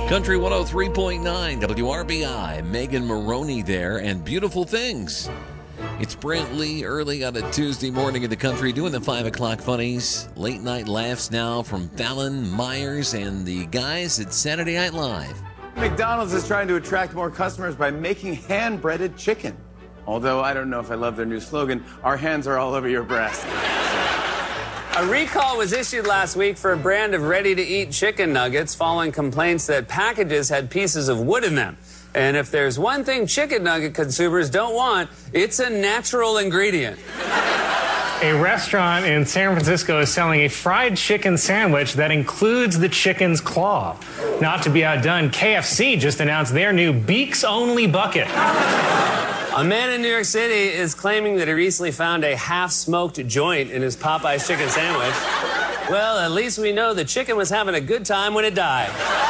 Country 103.9 WRBI, Megan Maroney there, and Beautiful Things. It's Brent Lee early on a Tuesday morning in the country doing the 5 o'clock funnies. Late night laughs now from Fallon, Myers, and the guys at Saturday Night Live. McDonald's is trying to attract more customers by making hand-breaded chicken. Although I don't know if I love their new slogan, our hands are all over your breast. A recall was issued last week for a brand of ready-to-eat chicken nuggets following complaints that packages had pieces of wood in them. And if there's one thing chicken nugget consumers don't want, it's a natural ingredient. A restaurant in San Francisco is selling a fried chicken sandwich that includes the chicken's claw. Not to be outdone, KFC just announced their new Beaks-only bucket. A man in New York City is claiming that he recently found a half-smoked joint in his Popeye's chicken sandwich. Well, at least we know the chicken was having a good time when it died.